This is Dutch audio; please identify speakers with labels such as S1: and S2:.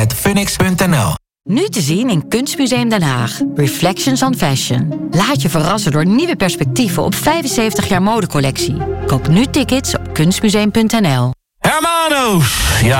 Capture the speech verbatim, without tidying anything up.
S1: phoenix punt n l.
S2: Nu te zien in Kunstmuseum Den Haag. Reflections on Fashion. Laat je verrassen door nieuwe perspectieven op vijfenzeventig jaar modecollectie. Koop nu tickets op kunstmuseum punt n l.
S1: Hermanos! Ja.